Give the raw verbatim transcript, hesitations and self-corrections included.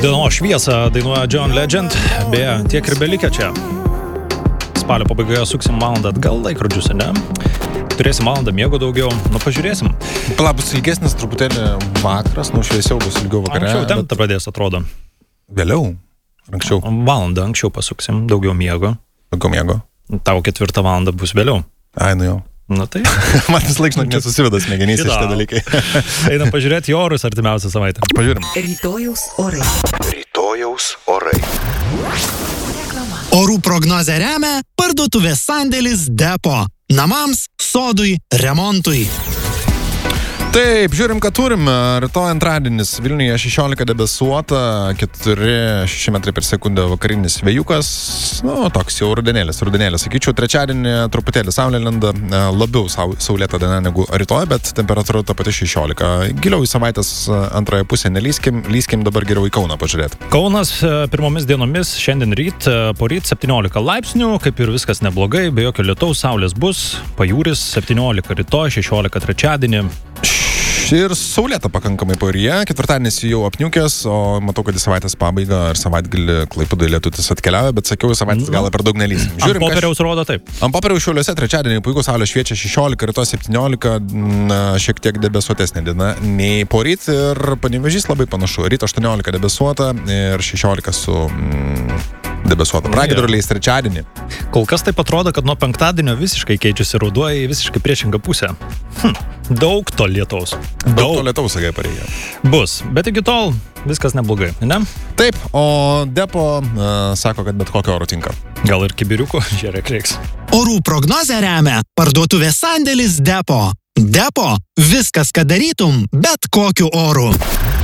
Dienos šviesą dainuoja John Legend, beje, tiek ir belikę čia. Spalio pabaigoje suksim valandą atgal laikrodžius, ne? Turėsim valandą miego daugiau, nu pažiūrėsim. Pala, bus ilgesnis truputėlį vakaras, nu šviesiau bus ilgiau vakare. Anksčiau ten bet... pradės, atrodo. Vėliau? Anksčiau? Valandą anksčiau pasuksim, daugiau miego. Daugiau miego? Tavo ketvirtą valandą bus vėliau. Ai, nu jau. Na tai. Man vis laikšnok nesusiveda smegenyse šitie dalykai. Einam pažiūrėti į orus artimiausią savaitę. Pažiūrim. Rytojaus orai. Rytojaus orai. Orų prognozę remia parduotuvės sandėlis Depo. Namams, sodui, remontui. Taip, žiūrim, ką turim. Rytoj antradienis Vilniuje šešiolika debesuota, keturi šeši metrai per sekundę vakarinis vėjukas. Nu, toks jau rudenėlis, rudenėlis. Sakyčiau, trečiadienį truputėlį saulė lenda, labiau saulėta diena negu rytoj, bet temperatūra ta pati šešiolika. Giliau į savaitės antroje pusę nelyskim, lyskim dabar geriau į Kauną pažiūrėti. Kaunas pirmomis dienomis šiandien ryt, poryt septyniolika laipsnių, kaip ir viskas neblogai, be jokio lietaus, saulės bus, pajūris septyniolika rytoj, šešiolika trečiadienį. Ir saulėta pakankamai pajūryje, ketvirtadienis jau apniukęs, o matau, kad į savaitės pabaigą ar savaitgalį Klaipėdoje lietutis atkeliauja, bet sakiau, į savaitės galą per daug nelysim. Ant popieriaus rodo taip. Ant popieriaus Šiauliuose trečiadienį puikus saulė šviečia šešiolika, rytoj septyniolika, na, šiek tiek debesuotesnė diena nei poryt ir Panevėžys labai panašu. Ryt aštuoniolika debesuota ir šešiolika su mm, debesuota. Pragiedruliais trečiadienį. Kol kas taip atrodo, kad nuo penktadienio visiškai keičiasi ruduo į visiškai priešingą pusę. Hm, daug to lietaus. Daug, daug to lietaus, sakai, pareigia. Bus, bet iki tol viskas neblogai, ne? Taip, o Depo uh, sako, kad bet kokio oro tinka. Gal ir kibiriuko žiūrėk reiks. Orų prognozę remia parduotuvės sandėlis Depo. Depo, viskas, ką darytum, bet kokiu oru.